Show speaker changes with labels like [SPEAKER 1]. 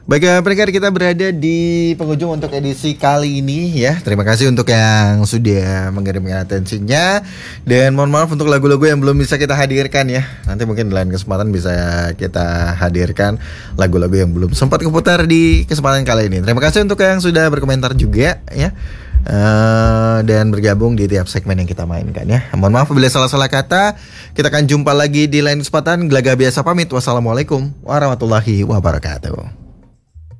[SPEAKER 1] Baik, pendengar, kita berada di penghujung untuk edisi kali ini ya. Terima kasih untuk yang sudah mengirimkan atensinya. Dan mohon maaf untuk lagu-lagu yang belum bisa kita hadirkan ya. Nanti mungkin di lain kesempatan bisa kita hadirkan lagu-lagu yang belum sempat keputar di kesempatan kali ini. Terima kasih untuk yang sudah berkomentar juga ya. Dan bergabung di tiap segmen yang kita mainkan ya. Mohon maaf bila salah-salah kata. Kita akan jumpa lagi di lain kesempatan. Gelaga biasa pamit. Wassalamualaikum warahmatullahi wabarakatuh.